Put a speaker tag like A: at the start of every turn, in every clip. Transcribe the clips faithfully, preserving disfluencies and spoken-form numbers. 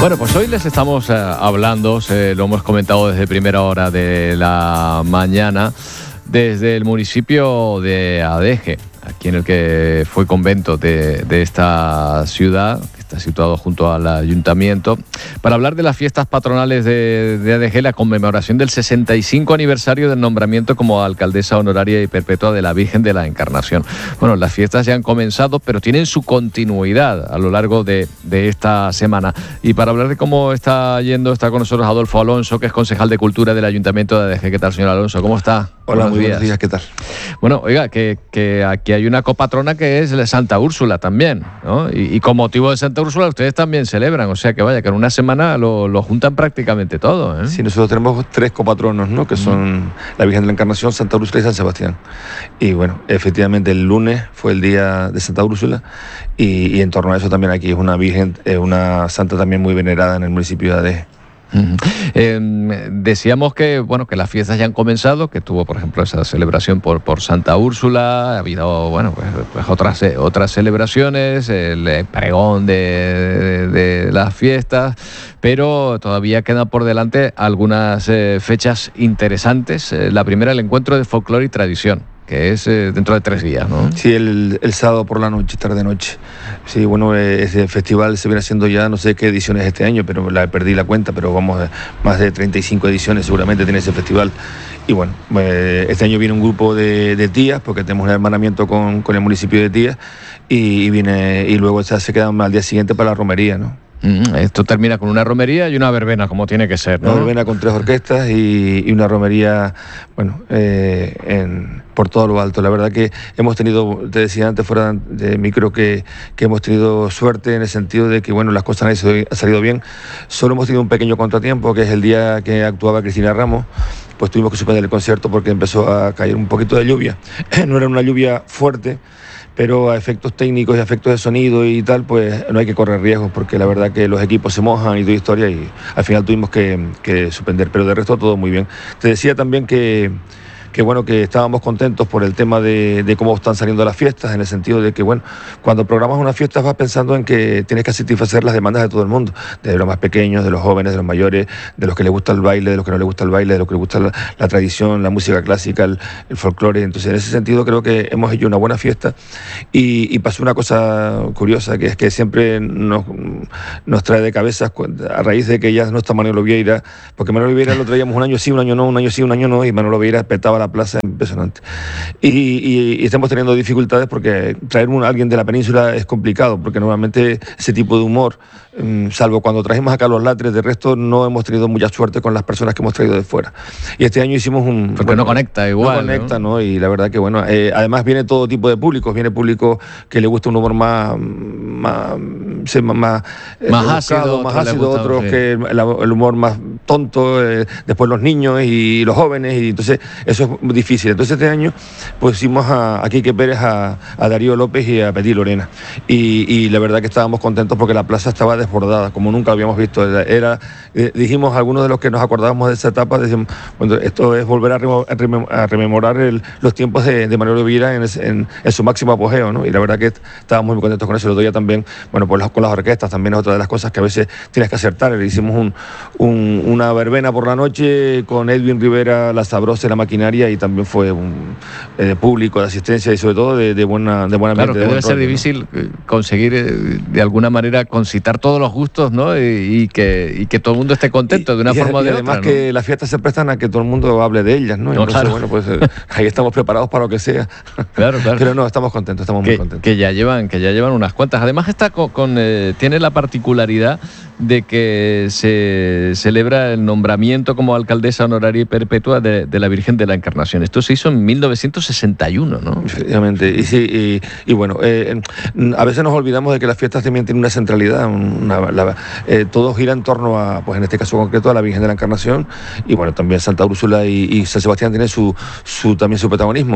A: Bueno, pues hoy les estamos eh, hablando, se, lo hemos comentado desde primera hora de la mañana, desde el municipio de Adeje, aquí en el que fue convento de, de esta ciudad, que está situado junto al ayuntamiento, para hablar de las fiestas patronales de, de Adeje, la conmemoración del sesenta y cinco aniversario del nombramiento como alcaldesa honoraria y perpetua de la Virgen de la Encarnación. Bueno, las fiestas ya han comenzado, pero tienen su continuidad a lo largo de, de esta semana. Y para hablar de cómo está yendo, está con nosotros Adolfo Alonso, que es concejal de Cultura del Ayuntamiento de Adeje. ¿Qué tal, señor Alonso? ¿Cómo está?
B: Hola, buenos muy días. buenos días, ¿qué tal?
A: Bueno, oiga, que, que aquí hay una copatrona que es la Santa Úrsula también, ¿no? Y, y con motivo de Santa Úrsula ustedes también celebran, o sea que vaya, que en una semana lo, lo juntan prácticamente todo, ¿eh?
B: Sí, nosotros tenemos tres copatronos, ¿no? Que son la Virgen de la Encarnación, Santa Úrsula y San Sebastián. Y bueno, efectivamente el lunes fue el día de Santa Úrsula y, y en torno a eso también aquí es una Virgen, eh, una santa también muy venerada en el municipio de Adeje.
A: Uh-huh. Eh, decíamos que bueno que las fiestas ya han comenzado, que tuvo por ejemplo esa celebración por, por Santa Úrsula, ha habido bueno pues, pues otras otras celebraciones, el pregón de, de, de las fiestas, pero todavía quedan por delante algunas eh, fechas interesantes. Eh, la primera, el encuentro de folclore y tradición, que es eh, dentro de tres días, ¿no?
B: Sí, el, el sábado por la noche, tarde-noche. Sí, bueno, ese festival se viene haciendo ya, no sé qué ediciones este año, pero la perdí la cuenta, pero vamos, más de treinta y cinco ediciones seguramente tiene ese festival. Y bueno, eh, este año viene un grupo de, de tías, porque tenemos un hermanamiento con, con el municipio de Tías, y, y, viene, y luego se, se quedan al día siguiente para la romería, ¿no?
A: Esto termina con una romería y una verbena, como tiene que ser, ¿no?
B: Una verbena con tres orquestas y, y una romería, bueno, eh, en, por todo lo alto. La verdad que hemos tenido, te decía antes fuera de micro, que, que hemos tenido suerte en el sentido de que, bueno, las cosas han salido bien. Solo hemos tenido un pequeño contratiempo, que es el día que actuaba Cristina Ramos. Pues tuvimos que suspender el concierto porque empezó a caer un poquito de lluvia. No era una lluvia fuerte, pero a efectos técnicos y a efectos de sonido y tal, pues no hay que correr riesgos, porque la verdad que los equipos se mojan y toda historia, y al final tuvimos que, que suspender, pero de resto todo muy bien. Te decía también que que bueno, que estábamos contentos por el tema de, de cómo están saliendo las fiestas, en el sentido de que, bueno, cuando programas una fiesta vas pensando en que tienes que satisfacer las demandas de todo el mundo, de los más pequeños, de los jóvenes, de los mayores, de los que les gusta el baile, de los que no les gusta el baile, de los que les gusta la, la tradición, la música clásica, el, el folclore. Entonces, en ese sentido creo que hemos hecho una buena fiesta y, y pasó una cosa curiosa, que es que siempre nos, nos trae de cabeza, a raíz de que ya no está Manolo Vieira, porque Manolo Vieira lo traíamos un año sí, un año no, un año sí, un año no, y Manolo Vieira petaba la plaza impresionante. Y, y, y estamos teniendo dificultades porque traer a alguien de la península es complicado, porque normalmente ese tipo de humor, um, salvo cuando trajimos a Carlos Latre, de resto no hemos tenido mucha suerte con las personas que hemos traído de fuera. Y este año hicimos un...
A: Porque
B: bueno,
A: no conecta igual.
B: No conecta, ¿no? ¿no? Y la verdad que, bueno, eh, además viene todo tipo de públicos. Viene público que le gusta un humor más... más, más, más,
A: más ácido,
B: más ácido, otros sí. que el, el humor más tonto, eh, después los niños y los jóvenes, y entonces eso es difícil. Entonces este año pusimos a, a Quique Pérez, a, a Darío López y a Petit Lorena, y, y la verdad que estábamos contentos porque la plaza estaba desbordada como nunca lo habíamos visto. Era, era eh, dijimos algunos de los que nos acordábamos de esa etapa, decíamos, bueno, esto es volver a, rem, a rememorar el, los tiempos de, de Manolo Vieira en, en, en su máximo apogeo, ¿no? Y la verdad que estábamos muy contentos con eso. El otro día también, bueno, pues con las orquestas también es otra de las cosas que a veces tienes que acertar. Le hicimos un, un, una verbena por la noche con Edwin Rivera, La Sabrosa y La Maquinaria, y también fue un eh, público de asistencia y sobre todo de, de buena de buena
A: Claro, que
B: de
A: debe ser difícil, ¿no?, conseguir eh, de alguna manera concitar todos los gustos, ¿no? Y, y que y que todo el mundo esté contento
B: y,
A: de una
B: y,
A: forma o
B: y
A: de
B: además
A: otra, ¿no?
B: Que las fiestas se prestan a que todo el mundo hable de ellas, ¿no?
A: no
B: Entonces,
A: claro.
B: bueno, pues eh, ahí estamos preparados para lo que sea.
A: Claro, claro.
B: Pero no, estamos contentos, estamos
A: que,
B: muy contentos.
A: Que ya llevan, que ya llevan unas cuantas. Además está con, con eh, tiene la particularidad de que se celebra el nombramiento como alcaldesa honoraria y perpetua de, de la Virgen de la Encarnación. Esto se hizo en mil novecientos sesenta y uno, ¿no?
B: Efectivamente. Y, sí, y, y bueno, eh, a veces nos olvidamos de que las fiestas también tienen una centralidad. Una, la, eh, todo gira en torno a, pues en este caso concreto, a la Virgen de la Encarnación, y bueno, también Santa Úrsula y, y San Sebastián tienen su, su, también su protagonismo.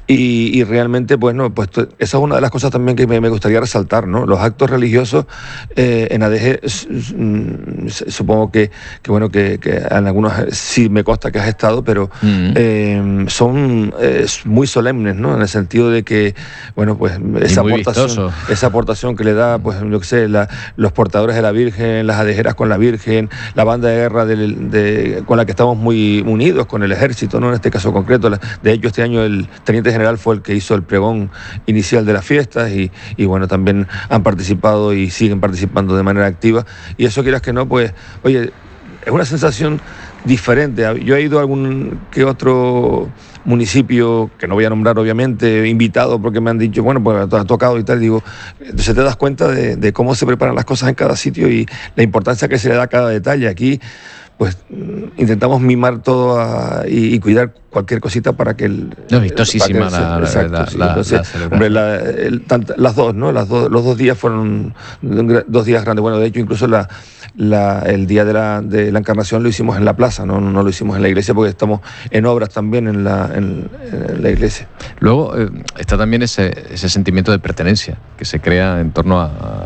B: Y, y realmente, bueno, pues esa es una de las cosas también que me, me gustaría resaltar, ¿no? Los actos religiosos eh, en Adeje mm, supongo que, que bueno, que, que en algunos sí me consta que has estado, pero mm. eh, son eh, muy solemnes, ¿no? En el sentido de que, bueno, pues esa aportación, esa aportación que le da, pues yo qué sé, la, los portadores de la Virgen, las adejeras con la Virgen, la banda de guerra de, de, con la que estamos muy unidos, con el ejército, ¿no? En este caso concreto. La, de hecho, este año el teniente general fue el que hizo el pregón inicial de las fiestas y, y bueno, también han participado y siguen participando de manera activa. Y eso, quieras que no, pues, oye, es una sensación diferente. Yo he ido a algún que otro municipio, que no voy a nombrar obviamente, invitado porque me han dicho, bueno, pues ha tocado y tal, y digo, entonces te das cuenta de, de cómo se preparan las cosas en cada sitio y la importancia que se le da a cada detalle. Aquí, pues intentamos mimar todo a, y, y cuidar cualquier cosita para que el...
A: No, vistosísima el, la, exacto, la, sí. la,
B: Entonces,
A: la
B: hombre, la, el, tant, las dos, ¿no? Las dos, los dos días fueron dos días grandes. Bueno, de hecho, incluso la, la, el día de la, de la Encarnación lo hicimos en la plaza, ¿no? No lo hicimos en la iglesia porque estamos en obras también en la, en, en la iglesia.
A: Luego eh, está también ese, ese sentimiento de pertenencia que se crea en torno a,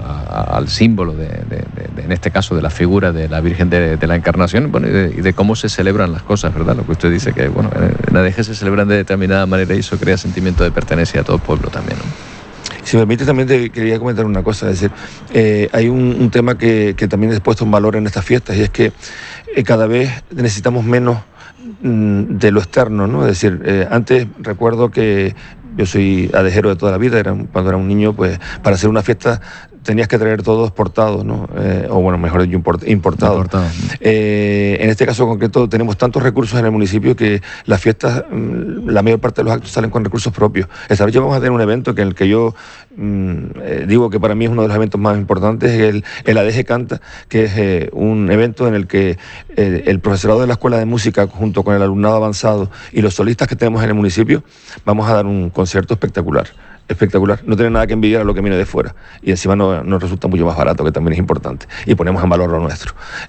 A: a, al símbolo, de, de, de, de, en este caso, de la figura de la Virgen de, de la Encarnación, bueno, y, de, y de cómo se celebran las cosas, ¿verdad? Lo que usted dice, que bueno, en A D G se celebran de determinada manera y eso crea sentimiento de pertenencia a todo el pueblo también, ¿no?
B: Si me permite, también te quería comentar una cosa, es decir, eh, hay un, un tema que, que también es puesto en valor en estas fiestas y es que eh, cada vez necesitamos menos mm, de lo externo, ¿no? Es decir, eh, antes recuerdo que yo soy adejero de toda la vida, era, cuando era un niño, pues para hacer una fiesta tenías que traer todo exportado, ¿no? Eh, o bueno, mejor dicho, import, importado. importado. Eh, en este caso concreto tenemos tantos recursos en el municipio que las fiestas, la mayor parte de los actos salen con recursos propios. Esta noche vamos a tener un evento que en el que yo mm, eh, digo que para mí es uno de los eventos más importantes, el, el A D G Canta, que es eh, un evento en el que eh, el profesorado de la Escuela de Música junto con el alumnado avanzado y los solistas que tenemos en el municipio vamos a dar un concierto espectacular. Espectacular, no tiene nada que envidiar a lo que viene de fuera y encima nos, nos resulta mucho más barato, que también es importante, y ponemos en valor lo nuestro.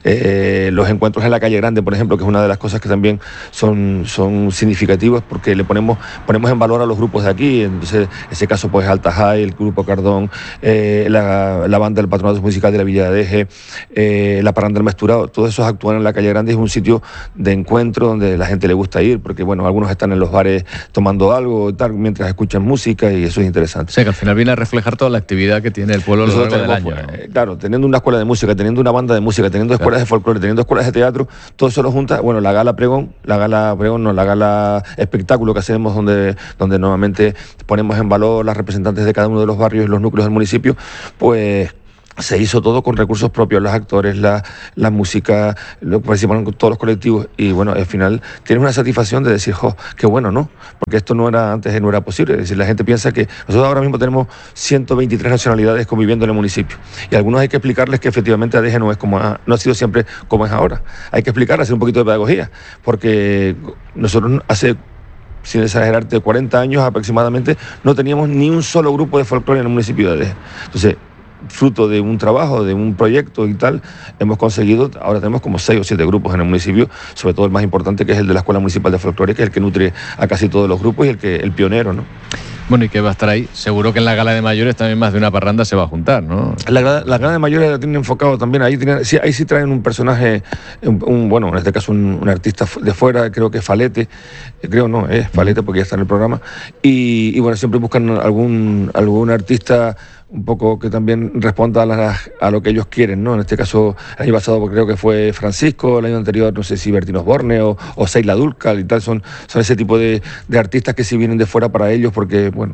B: Eh, los encuentros en la calle Grande, por ejemplo, que es una de las cosas que también son, son significativas porque le ponemos, ponemos en valor a los grupos de aquí, entonces en ese caso pues Alta High, el Grupo Cardón, eh, la, la banda del Patronato Musical de la Villa de Adeje, eh, la Parranda del Mesturado, todos esos actúan en la calle Grande, es un sitio de encuentro donde la gente le gusta ir, porque bueno, algunos están en los bares tomando algo y tal, mientras escuchan música, y eso es interesante.
A: O sea, que al final viene a reflejar toda la actividad que tiene el pueblo a lo largo del año, ¿no?
B: Eh, claro, teniendo una escuela de música, teniendo una banda de música, teniendo escuelas claro. de folclore, teniendo escuelas de teatro, todo eso lo junta, bueno, la gala pregón, la gala pregón, no, la gala espectáculo que hacemos donde, donde normalmente ponemos en valor las representantes de cada uno de los barrios y los núcleos del municipio, pues se hizo todo con recursos propios, los actores, la, la música, lo participaron todos los colectivos y bueno, al final tienes una satisfacción de decir, jo, qué bueno, ¿no? Porque esto no era antes, no era posible. Es decir, la gente piensa que nosotros ahora mismo tenemos ciento veintitrés nacionalidades conviviendo en el municipio y a algunos hay que explicarles que efectivamente A D G no es como ha, no ha sido siempre como es ahora. Hay que explicar, hacer un poquito de pedagogía, porque nosotros hace, sin exagerarte, cuarenta años aproximadamente, no teníamos ni un solo grupo de folclore en el municipio de A D G. Entonces, fruto de un trabajo, de un proyecto y tal, hemos conseguido, ahora tenemos como seis o siete grupos en el municipio, sobre todo el más importante, que es el de la Escuela Municipal de Folclore, que es el que nutre a casi todos los grupos y el que el pionero, ¿no?
A: Bueno, y que va a estar ahí. Seguro que en la gala de mayores también más de una parranda se va a juntar, ¿no?
B: La, la gala de mayores la tienen enfocado también. Ahí, tienen, sí, ahí sí traen un personaje, un, un, bueno, en este caso un, un artista de fuera, creo que es Falete, creo no, es Falete porque ya está en el programa. Y, y bueno, siempre buscan algún, algún artista un poco que también responda a, la, a lo que ellos quieren, ¿no? En este caso, el año pasado creo que fue Francisco, el año anterior no sé si Bertín Osborne o, o Seila Dulcal y tal, son, son ese tipo de, de artistas que sí vienen de fuera para ellos porque, bueno...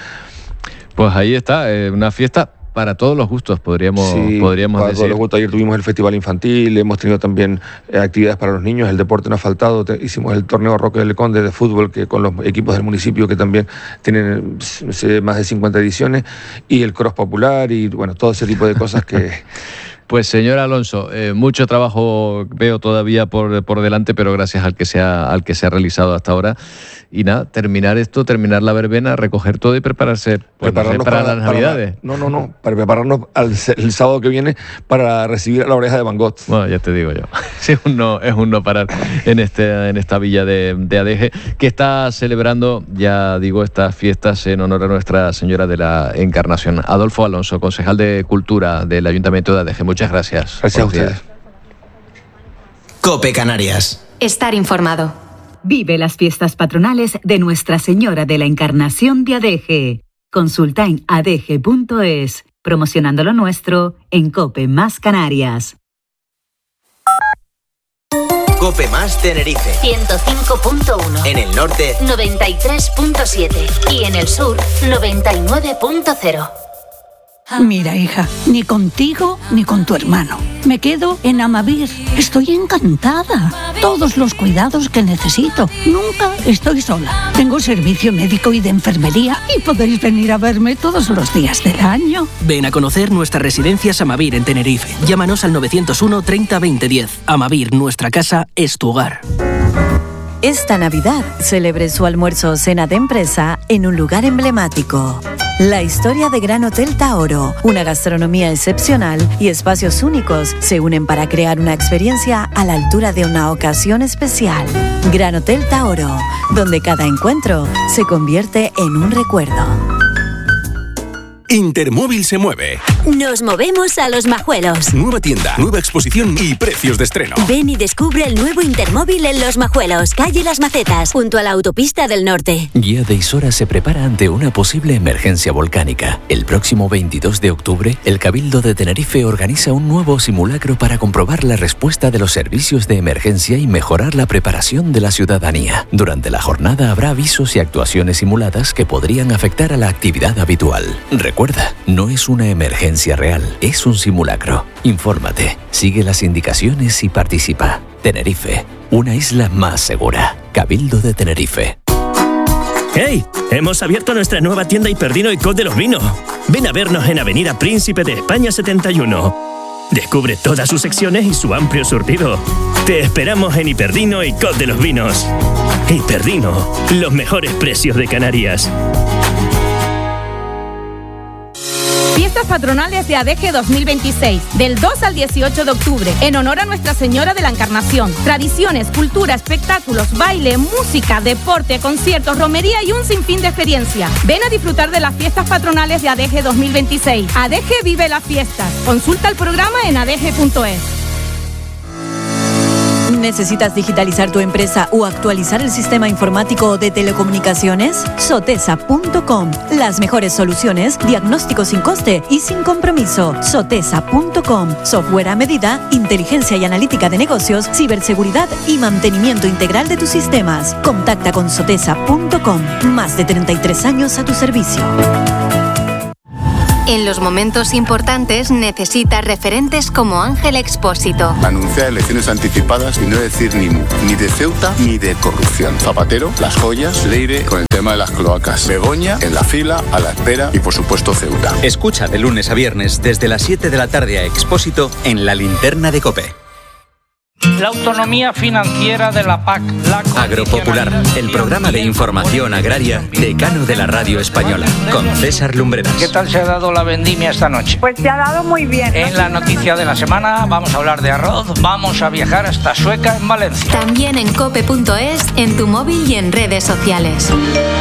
A: Pues ahí está, eh, una fiesta para todos los gustos, podríamos,
B: sí,
A: podríamos
B: para
A: decir.
B: Todos los gustos. Ayer tuvimos el festival infantil, hemos tenido también eh, actividades para los niños, el deporte no ha faltado, te, hicimos el torneo Roque del Conde de fútbol que con los equipos del municipio que también tienen no sé, más de cincuenta ediciones, y el cross popular y bueno, todo ese tipo de cosas que...
A: Pues señor Alonso, eh, mucho trabajo veo todavía por, por delante, pero gracias al que se ha, al que se ha realizado hasta ahora. y nada, terminar esto, terminar la verbena, recoger todo y prepararse pues, no sé, para, para las Navidades.
B: Para, no, no, no, para prepararnos al, el sábado que viene para recibir a la Oreja de Van Gogh.
A: Bueno, ya te digo yo, es un no, es un no parar en, este, en esta villa de, de Adeje, que está celebrando, ya digo, estas fiestas en honor a Nuestra Señora de la Encarnación. Adolfo Alonso, concejal de Cultura del Ayuntamiento de Adeje, muchas gracias.
B: Gracias a ustedes.
C: COPE Canarias.
D: Estar informado.
E: Vive las fiestas patronales de Nuestra Señora de la Encarnación de Adeje. Consulta en adeje punto es, promocionando lo nuestro en COPE Más Canarias.
C: COPE Más Tenerife.
F: ciento cinco punto uno.
C: En el norte,
F: noventa y tres punto siete. Y en el sur, noventa y nueve punto cero.
G: Mira, hija, ni contigo ni con tu hermano. Me quedo en Amavir. Estoy encantada. Todos los cuidados que necesito. Nunca estoy sola. Tengo servicio médico y de enfermería y podéis venir a verme todos los días del año.
H: Ven a conocer nuestras residencias Amavir en Tenerife. Llámanos al novecientos uno treinta veinte diez. Amavir, nuestra casa es tu hogar.
I: Esta Navidad celebre su almuerzo o cena de empresa en un lugar emblemático. La historia de Gran Hotel Taoro, una gastronomía excepcional y espacios únicos se unen para crear una experiencia a la altura de una ocasión especial. Gran Hotel Taoro, donde cada encuentro se convierte en un recuerdo.
J: Intermóvil se mueve.
F: Nos movemos a Los Majuelos.
J: Nueva tienda, nueva exposición y precios de estreno.
F: Ven y descubre el nuevo Intermóvil en Los Majuelos, calle Las Macetas, junto a la autopista del Norte.
K: Guía de Isora se prepara ante una posible emergencia volcánica. El próximo veintidós de octubre, el Cabildo de Tenerife organiza un nuevo simulacro para comprobar la respuesta de los servicios de emergencia y mejorar la preparación de la ciudadanía. Durante la jornada habrá avisos y actuaciones simuladas que podrían afectar a la actividad habitual. Recuerda, no es una emergencia real, es un simulacro. Infórmate, sigue las indicaciones y participa. Tenerife, una isla más segura. Cabildo de Tenerife.
L: ¡Hey! Hemos abierto nuestra nueva tienda Hiperdino y Cod de los Vinos. Ven a vernos en Avenida Príncipe de España setenta y uno. Descubre todas sus secciones y su amplio surtido. Te esperamos en Hiperdino y Cod de los Vinos. Hiperdino, los mejores precios de Canarias.
M: Fiestas patronales de Adeje dos mil veintiséis, del dos al dieciocho de octubre, en honor a Nuestra Señora de la Encarnación. Tradiciones, cultura, espectáculos, baile, música, deporte, conciertos, romería y un sinfín de experiencias. Ven a disfrutar de las fiestas patronales de Adeje dos mil veintiséis. Adeje vive las fiestas. Consulta el programa en adeje punto es.
I: ¿Necesitas digitalizar tu empresa o actualizar el sistema informático de telecomunicaciones? Sotesa punto com. Las mejores soluciones, diagnóstico sin coste y sin compromiso. Sotesa punto com. Software a medida, inteligencia y analítica de negocios, ciberseguridad y mantenimiento integral de tus sistemas. Contacta con Sotesa punto com. Más de treinta y tres años a tu servicio.
F: En los momentos importantes necesita referentes como Ángel Expósito.
N: Anunciar elecciones anticipadas y no decir ni mu, ni de Ceuta ni de corrupción. Zapatero, las joyas, Leire con el tema de las cloacas. Begoña en la fila, a la espera y por supuesto Ceuta.
O: Escucha de lunes a viernes desde las siete de la tarde a Expósito en La Linterna de COPE.
P: La autonomía financiera de la P A C. La
O: Agropopular, el programa de información agraria decano de la radio española, con César Lumbreras.
P: ¿Qué tal se ha dado la vendimia esta noche?
Q: Pues se ha dado muy bien.
P: En la noticia de la semana vamos a hablar de arroz, vamos a viajar hasta Sueca en Valencia.
F: También en cope punto es, en tu móvil y en redes sociales.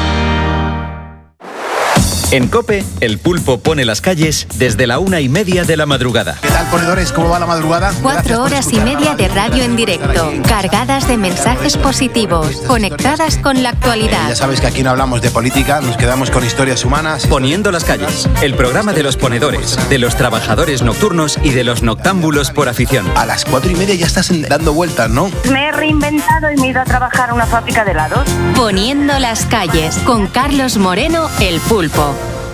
O: En COPE, el pulpo pone las calles desde la una y media de la madrugada.
R: ¿Qué tal, ponedores? ¿Cómo va la madrugada?
F: Cuatro horas y media de radio en directo, cargadas de mensajes positivos, conectadas con la actualidad.
R: Eh, ya sabes que aquí no hablamos de política, nos quedamos con historias humanas.
O: Poniendo las calles, el programa de los ponedores, de los trabajadores nocturnos y de los noctámbulos por afición.
R: A las cuatro y media ya estás dando vueltas, ¿no?
Q: Me he reinventado y me he ido a trabajar a una fábrica de helados.
F: Poniendo las calles, con Carlos Moreno, el pulpo.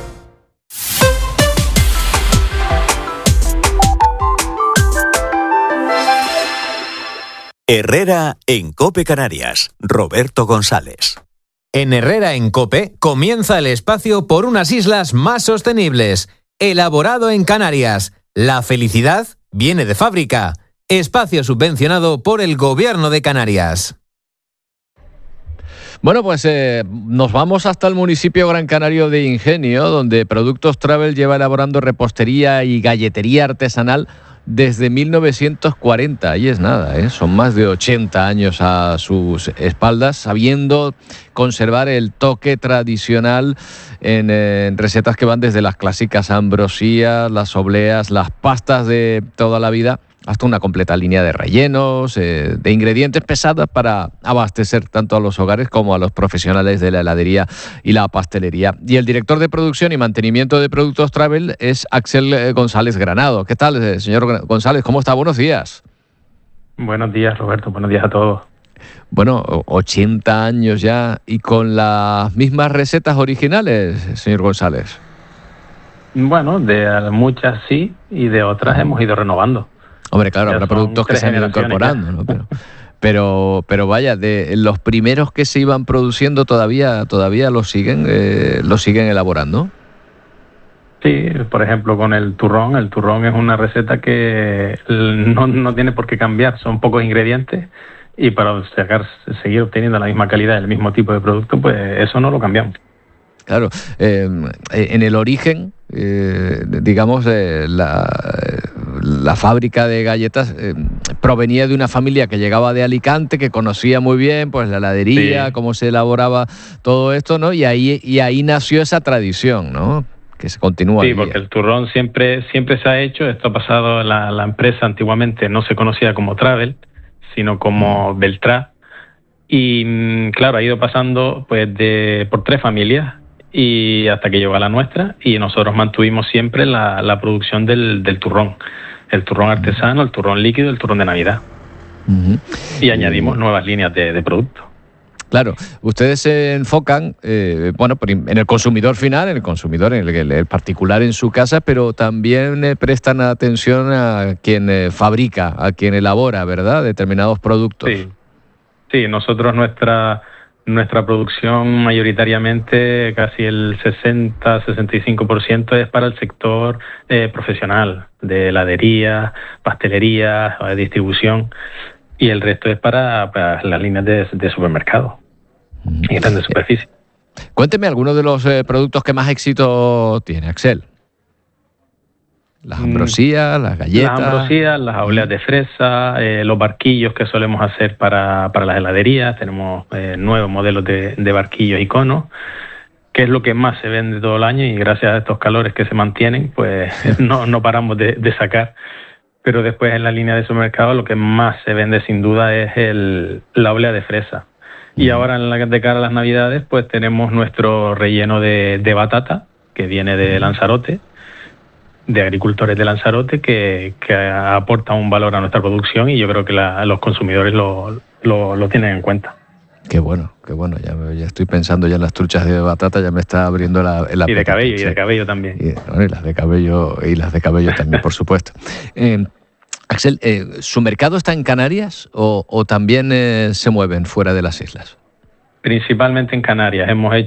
S: Herrera en COPE Canarias. Roberto González.
T: En Herrera en COPE comienza el espacio por unas islas más sostenibles. Elaborado en Canarias. La felicidad viene de fábrica. Espacio subvencionado por el Gobierno de Canarias.
A: Bueno, pues eh, nos vamos hasta el municipio gran canario de Ingenio, donde Productos Travel lleva elaborando repostería y galletería artesanal desde mil novecientos cuarenta. Ahí es nada, ¿eh? Son más de ochenta años a sus espaldas, sabiendo conservar el toque tradicional en, en recetas que van desde las clásicas ambrosías, las obleas, las pastas de toda la vida, hasta una completa línea de rellenos, eh, de ingredientes pesados para abastecer tanto a los hogares como a los profesionales de la heladería y la pastelería. Y el director de producción y mantenimiento de Productos Travel es Axel González Granado. ¿Qué tal, señor González? ¿Cómo está? Buenos días.
D: Buenos días, Roberto. Buenos días a todos.
A: Bueno, ochenta años ya y con las mismas recetas originales, señor González.
D: Bueno, de muchas sí y de otras hemos ido renovando.
A: Hombre, claro, habrá productos que se han ido incorporando, ¿no? Pero, pero, pero vaya, de los primeros que se iban produciendo todavía, todavía los siguen, eh, los siguen elaborando.
D: Sí, por ejemplo, con el turrón. El turrón es una receta que no, no tiene por qué cambiar, son pocos ingredientes y para sacar, seguir obteniendo la misma calidad, el mismo tipo de producto, pues eso no lo cambiamos.
A: Claro, eh, en el origen, eh, digamos, eh, la, la fábrica de galletas eh, provenía de una familia que llegaba de Alicante, que conocía muy bien pues la heladería, sí, cómo se elaboraba todo esto, ¿no? Y ahí, y ahí nació esa tradición, ¿no? Que se continúa.
D: Sí, porque el turrón siempre, siempre se ha hecho. Esto ha pasado, la, la empresa antiguamente no se conocía como Travel, sino como Beltrá. Y claro, ha ido pasando pues de por tres familias y hasta que llegó a la nuestra, y nosotros mantuvimos siempre la, la producción del, del turrón, el turrón artesano, el turrón líquido, el turrón de Navidad. Uh-huh. Y añadimos uh-huh. nuevas líneas de, de producto.
A: Claro, ustedes se enfocan, eh, bueno, en el consumidor final, en el consumidor, en el, el particular en su casa, pero también eh, prestan atención a quien eh, fabrica, a quien elabora, ¿verdad?, determinados productos.
D: Sí, sí, nosotros nuestra... Nuestra producción mayoritariamente, casi el sesenta a sesenta y cinco por ciento es para el sector eh, profesional, de heladería, pastelería, de distribución, y el resto es para, para las líneas de, de supermercado y grandes superficies.
A: Cuénteme algunos de los eh, productos que más éxito tiene, Axel. Las ambrosías, las galletas...
D: Las ambrosías, las obleas de fresa, eh, los barquillos que solemos hacer para, para las heladerías. Tenemos eh, nuevos modelos de, de barquillos y conos, que es lo que más se vende todo el año, y gracias a estos calores que se mantienen, pues no, no paramos de, de sacar. Pero después en la línea de supermercado lo que más se vende sin duda es el, la oblea de fresa. Y ahora en la, de cara a las Navidades pues tenemos nuestro relleno de, de batata, que viene de Lanzarote, de agricultores de Lanzarote, que, que aporta un valor a nuestra producción, y yo creo que la, los consumidores lo, lo, lo tienen en cuenta.
A: Qué bueno, qué bueno. Ya, ya estoy pensando ya en las truchas de batata, ya me está abriendo la... la
D: y de cabello, sí. y de cabello también.
A: Y, bueno, y las de cabello, y las de cabello también, por supuesto. Eh, Axel, eh, ¿su mercado está en Canarias o, o también eh, se mueven fuera de las islas?
D: Principalmente en Canarias. Hemos hecho